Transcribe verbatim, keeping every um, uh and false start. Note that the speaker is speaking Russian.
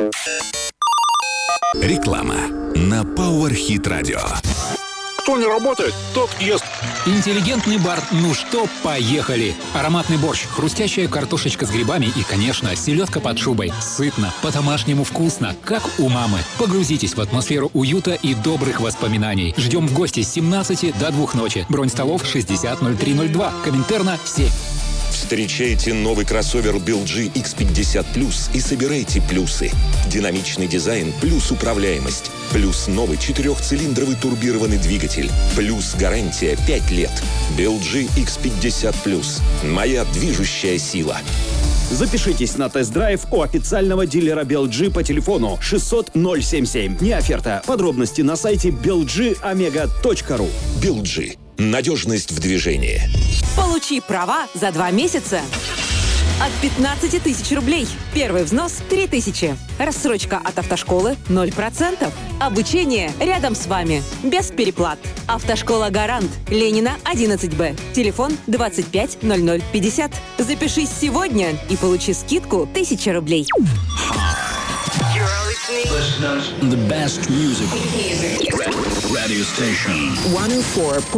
Реклама на Power Hit Radio. Кто не работает, тот ест. Интеллигентный бар «Ну что, поехали!» Ароматный борщ, хрустящая картошечка с грибами и, конечно, селедка под шубой. Сытно, по-домашнему вкусно, как у мамы. Погрузитесь в атмосферу уюта и добрых воспоминаний. Ждем в гости с семнадцати до двух ночи. Бронь столов шестьдесят ноль три ноль два. Коминтерна семь. Встречайте новый кроссовер би эл джи икс пятьдесят плюс и собирайте плюсы. Динамичный дизайн плюс управляемость. Плюс новый четырехцилиндровый турбированный двигатель. Плюс гарантия пять лет. би эл джи икс пятьдесят плюс. Моя движущая сила. Запишитесь на тест-драйв у официального дилера би эл джи по телефону шестьсот ноль семь семь. Не оферта. Подробности на сайте би эл джи омега точка ру. би эл джи. Надежность в движении. Получи права за два месяца от пятнадцати тысяч рублей. Первый взнос – три тысячи. Рассрочка от автошколы – ноль процентов. Обучение рядом с вами. Без переплат. Автошкола «Гарант». Ленина, одиннадцать бэ. Телефон двадцать пять ноль ноль пятьдесят. Запишись сегодня и получи скидку тысяча рублей. The best music. Radio station. сто четыре